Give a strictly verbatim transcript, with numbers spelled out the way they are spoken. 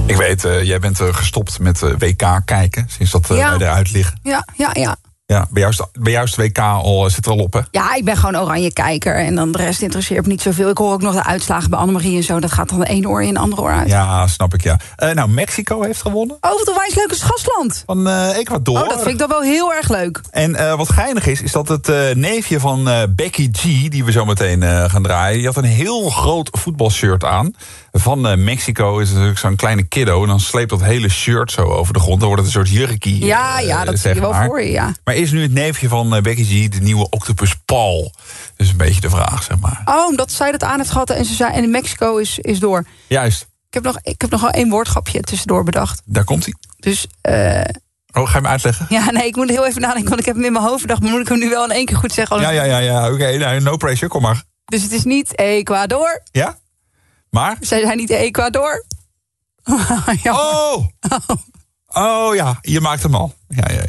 Ik weet, uh, jij bent uh, gestopt met uh, W K kijken, sinds dat uh, ja. eruit liggen. Ja, ja, ja. Ja, bij jou is, bij jou is het W K al, zit er al op, hè? Ja, ik ben gewoon oranje kijker. En dan de rest interesseert me niet zoveel. Ik hoor ook nog de uitslagen bij Annemarie en zo. Dat gaat dan de ene oor in de andere oor uit. Ja, snap ik, ja. Uh, nou, Mexico heeft gewonnen. Oh, wat een wijs leuk gastland. Van uh, Ecuador. Oh, dat vind ik dan wel heel erg leuk. En uh, wat geinig is, is dat het uh, neefje van uh, Becky G, die we zo meteen uh, gaan draaien, die had een heel groot voetbalshirt aan. Van uh, Mexico is natuurlijk zo'n kleine kiddo. En dan sleept dat hele shirt zo over de grond. Dan wordt het een soort jurkie. Ja, ja, dat uh, zie je wel maar. voor je, ja. Maar is nu het neefje van uh, Becky G de nieuwe Octopus Paul? Dat is een beetje de vraag, zeg maar. Oh, omdat zij dat aan heeft gehad en ze zei, en in Mexico is, is door. Juist. Ik heb nog, ik heb nog wel één woordgrapje tussendoor bedacht. Daar komt hij. Dus, eh... Uh... Oh, ga je hem uitleggen? Ja, nee, ik moet heel even nadenken, want ik heb hem in mijn hoofd gedacht. Maar moet ik hem nu wel in één keer goed zeggen? Ja, ja, ja, ja. Oké, okay, nou, no pressure, kom maar. Dus het is niet Ecuador. Ja? Maar? Zij zijn niet Ecuador. oh! oh! Oh ja, je maakt hem al. Ja, ja,